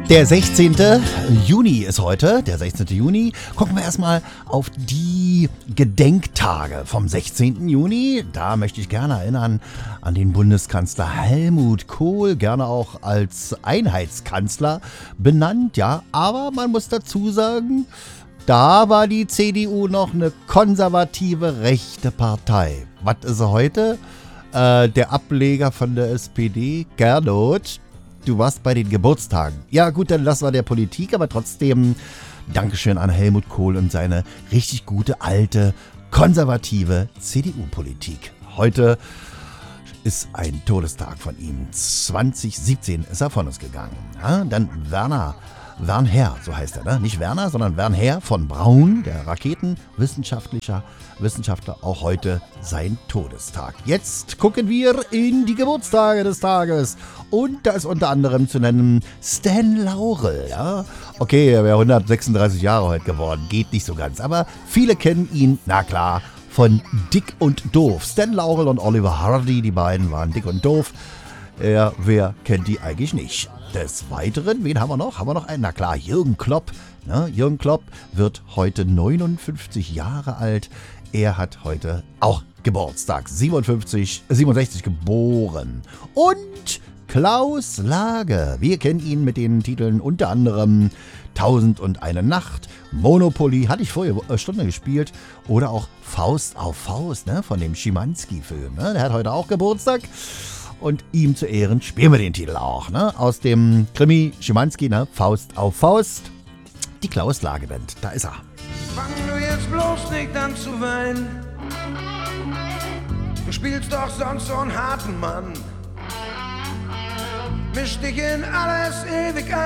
Der 16. Juni ist heute, der 16. Juni. Gucken wir erstmal auf die Gedenktage vom 16. Juni. Da möchte ich gerne erinnern an den Bundeskanzler Helmut Kohl, gerne auch als Einheitskanzler benannt, ja. Aber man muss dazu sagen, da war die CDU noch eine konservative rechte Partei. Was ist sie heute? Der Ableger von der SPD, Gernot. Du warst bei den Geburtstagen. Ja gut, dann lassen wir der Politik, aber trotzdem Dankeschön an Helmut Kohl und seine richtig gute, alte, konservative CDU-Politik. Heute ist ein Todestag von ihm. 2017 ist er von uns gegangen. Ja, dann Wernher, so heißt er, ne? Nicht Werner, sondern Wernher von Braun, der Raketenwissenschaftler, auch heute sein Todestag. Jetzt gucken wir in die Geburtstage des Tages. Und da ist unter anderem zu nennen Stan Laurel. Ja? Okay, er wäre 136 Jahre heute geworden, geht nicht so ganz. Aber viele kennen ihn, na klar, von Dick und Doof. Stan Laurel und Oliver Hardy, die beiden waren Dick und Doof. Wer kennt die eigentlich nicht? Des Weiteren, wen haben wir noch? Haben wir noch einen? Na klar, Jürgen Klopp. Ne? Jürgen Klopp wird heute 59 Jahre alt. Er hat heute auch Geburtstag. 67 geboren. Und Klaus Lage. Wir kennen ihn mit den Titeln unter anderem 1001 Nacht, Monopoly, hatte ich vorher eine Stunde gespielt, oder auch Faust auf Faust, ne? Von dem Schimanski-Film. Ne? Der hat heute auch Geburtstag. Und ihm zu Ehren spielen wir den Titel auch, ne? Aus dem Krimi Schimanski, ne? Faust auf Faust. Die Klaus Lage Band, da ist er. Fang du jetzt bloß nicht an zu weinen. Du spielst doch sonst so einen harten Mann. Misch dich in alles ewig ein.